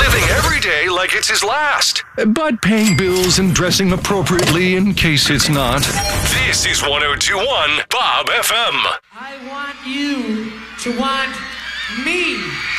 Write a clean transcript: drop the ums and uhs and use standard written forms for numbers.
Living every day like it's his last, but paying bills and dressing appropriately in case it's not. This is 102.1 Bob FM. I want you to want me.